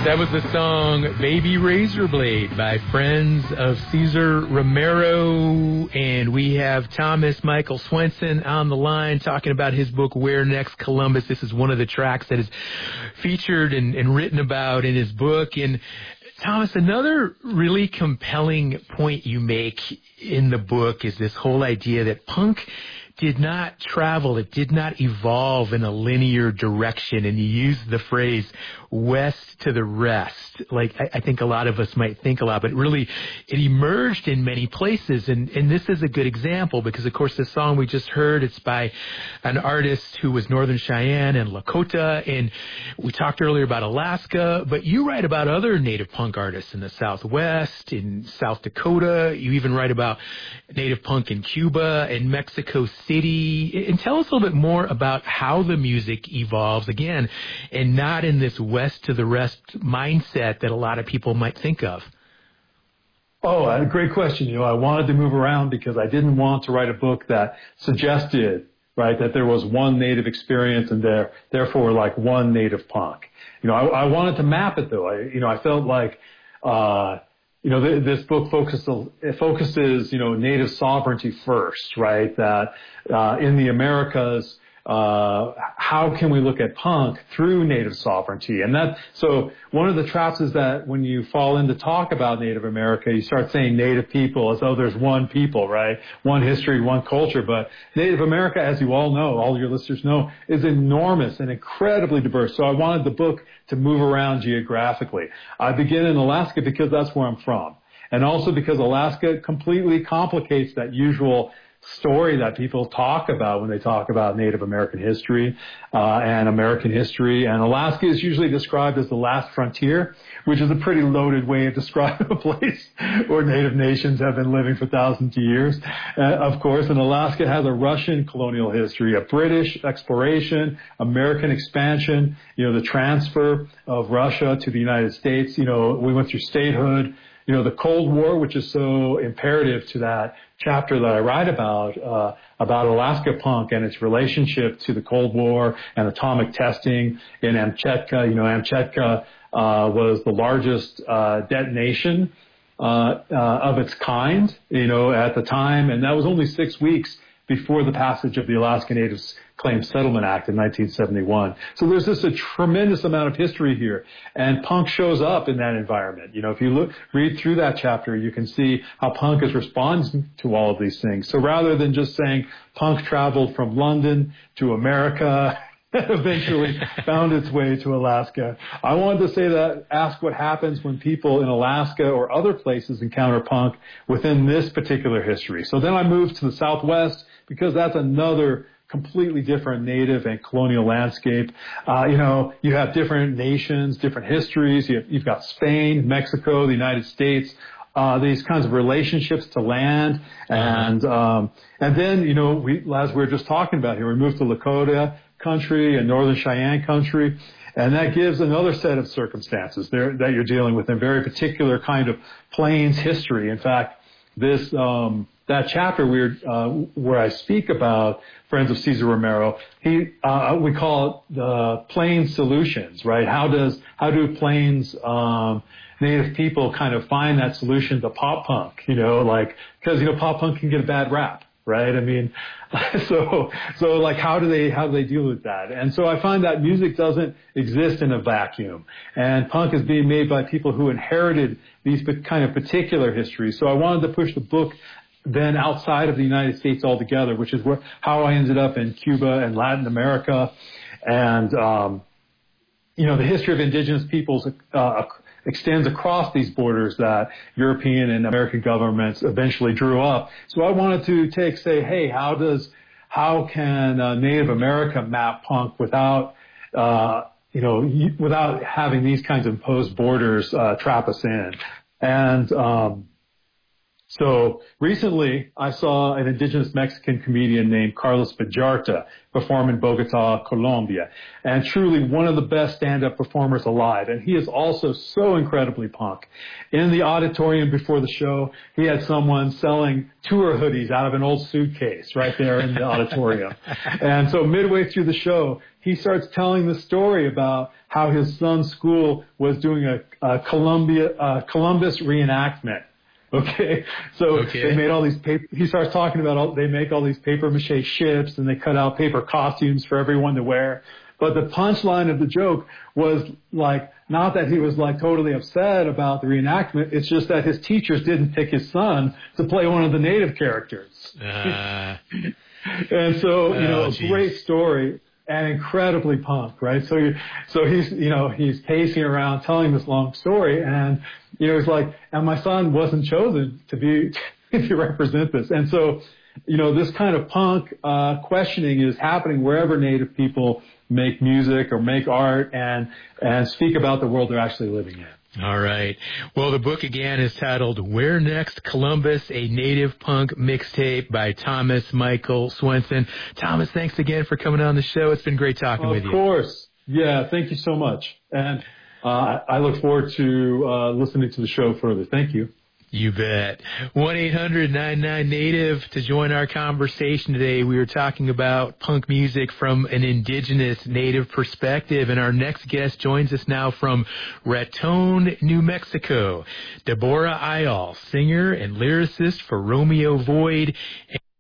That was the song Baby Razor Blade by Friends of Cesar Romero. And we have Thomas Michael Swenson on the line talking about his book, Where Next Columbus. This is one of the tracks that is featured and written about in his book. And Thomas, another really compelling point you make in the book is this whole idea that punk did not travel, it did not evolve in a linear direction, and you use the phrase west to the rest, like I think a lot of us might think a lot, but really it emerged in many places, and this is a good example because, of course, the song we just heard, it's by an artist who was Northern Cheyenne and Lakota, and we talked earlier about Alaska, but you write about other native punk artists in the Southwest, in South Dakota, you even write about native punk in Cuba and Mexico City, and tell us a little bit more about how the music evolves, again, and not in this west to the rest mindset that a lot of people might think of. Oh, great question. I wanted to move around because I didn't want to write a book that suggested, right, that there was one native experience and therefore like one native punk. I wanted to map it though. I felt like, this book focuses, native sovereignty first, right? That in the Americas, how can we look at punk through native sovereignty? And so one of the traps is that when you fall in to talk about Native America, you start saying native people as though there's one people, right? One history, one culture. But Native America, as you all know, all your listeners know, is enormous and incredibly diverse. So I wanted the book to move around geographically. I begin in Alaska because that's where I'm from. And also because Alaska completely complicates that usual story that people talk about when they talk about Native American history and American history. And Alaska is usually described as the last frontier, which is a pretty loaded way of describing a place where Native nations have been living for thousands of years, of course. And Alaska has a Russian colonial history, a British exploration, American expansion, the transfer of Russia to the United States. We went through statehood. The Cold War, which is so imperative to that chapter that I write about Alaska punk and its relationship to the Cold War and atomic testing in Amchitka. Amchitka was the largest detonation of its kind, at the time, and that was only 6 weeks before the passage of the Alaska Natives Claims Settlement Act in 1971. So there's just a tremendous amount of history here, and punk shows up in that environment. If you read through that chapter, you can see how punk is responding to all of these things. So rather than just saying punk traveled from London to America, eventually found its way to Alaska, I wanted to ask what happens when people in Alaska or other places encounter punk within this particular history. So then I moved to the Southwest because that's another completely different native and colonial landscape. You have different nations, different histories. You've got Spain, Mexico, the United States, these kinds of relationships to land. And then, as we were just talking about here, we moved to Lakota country and Northern Cheyenne country. And that gives another set of circumstances there that you're dealing with, a very particular kind of Plains history. In fact, that chapter where I speak about Friends of Cesar Romero, we call it the Plains solutions, right? How do Plains Native people kind of find that solution to pop punk? Because pop punk can get a bad rap, right? I mean, so like how do they deal with that? And so I find that music doesn't exist in a vacuum, and punk is being made by people who inherited these kind of particular histories. So I wanted to push the book then outside of the United States altogether, which is how I ended up in Cuba and Latin America. And, the history of indigenous peoples extends across these borders that European and American governments eventually drew up. So I wanted to say, hey, how can Native America map punk without having these kinds of imposed borders trap us in? And So recently, I saw an indigenous Mexican comedian named Carlos Vallarta perform in Bogota, Colombia, and truly one of the best stand-up performers alive. And he is also so incredibly punk. In the auditorium before the show, he had someone selling tour hoodies out of an old suitcase right there in the auditorium. And so midway through the show, he starts telling the story about how his son's school was doing a Columbus reenactment. Okay, so they made all these paper. He starts talking about they make all these paper mache ships, and they cut out paper costumes for everyone to wear. But the punchline of the joke was like not that he was like totally upset about the reenactment. It's just that his teachers didn't pick his son to play one of the native characters. And so a great story. And incredibly punk, right? So he's pacing around telling this long story, and he's like, and my son wasn't chosen to represent this. And so, this kind of punk questioning is happening wherever Native people make music or make art and speak about the world they're actually living in. All right. Well, the book again is titled Where Next Columbus, a Native Punk Mixtape by Thomas Michael Swenson. Thomas, thanks again for coming on the show. It's been great talking with you. Of course. Yeah, thank you so much. And I look forward to listening to the show further. Thank you. You bet. 1-800-99-NATIVE to join our conversation today. We were talking about punk music from an indigenous Native perspective, and our next guest joins us now from Raton, New Mexico. Deborah Ayal, singer and lyricist for Romeo Void.